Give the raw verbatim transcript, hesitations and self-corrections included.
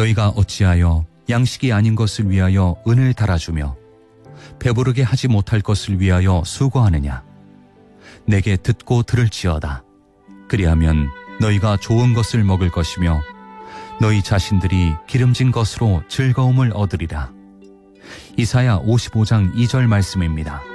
너희가 어찌하여 양식이 아닌 것을 위하여 은을 달아주며 배부르게 하지 못할 것을 위하여 수고하느냐. 내게 듣고 들을지어다. 그리하면 너희가 좋은 것을 먹을 것이며 너희 자신들이 기름진 것으로 즐거움을 얻으리라. 이사야 오십오 장 이 절 말씀입니다.